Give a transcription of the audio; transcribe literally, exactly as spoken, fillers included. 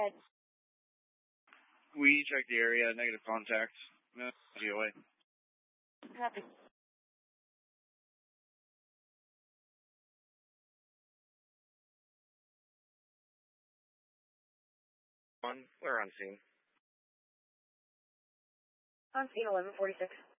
We checked the area, negative contact. No, G O A. Copy. One, we're on scene. On scene eleven forty-six.